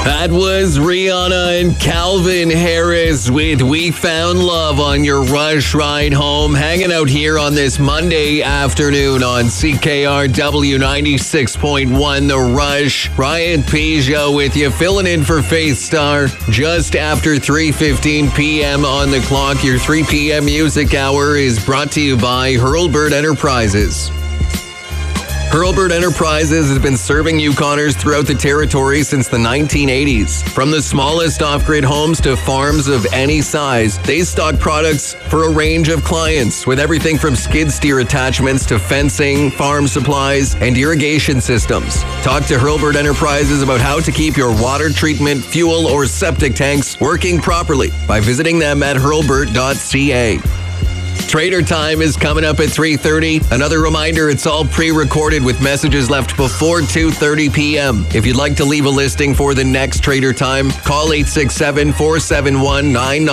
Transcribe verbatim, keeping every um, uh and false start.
That was Rihanna and Calvin Harris with We Found Love on your Rush Ride Home. Hanging out here on this Monday afternoon on C K R W ninety-six point one The Rush. Ryan Peugeot with you, filling in for Faith Star just after three fifteen p.m. on the clock. Your three p.m. music hour is brought to you by Hurlburt Enterprises. Hurlburt Enterprises has been serving Yukoners throughout the territory since the nineteen eighties. From the smallest off-grid homes to farms of any size, they stock products for a range of clients with everything from skid steer attachments to fencing, farm supplies, and irrigation systems. Talk to Hurlburt Enterprises about how to keep your water treatment, fuel, or septic tanks working properly by visiting them at hurlburt dot c a. Trader Time is coming up at three thirty. Another reminder, it's all pre-recorded with messages left before two thirty p.m. If you'd like to leave a listing for the next Trader Time, call eight six seven, four seven one, nine nine